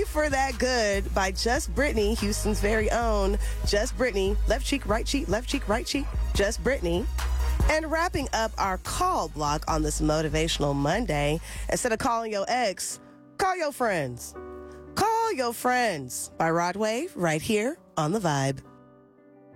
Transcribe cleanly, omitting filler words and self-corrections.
for That Good by Just Brittany, Houston's very own Just Brittany. Left cheek, right cheek, left cheek, right cheek, Just Brittany. And wrapping up our call block on this Motivational Monday, instead of calling your ex, call your friends. Call Your Friends by Rod Wave right here on The Vibe.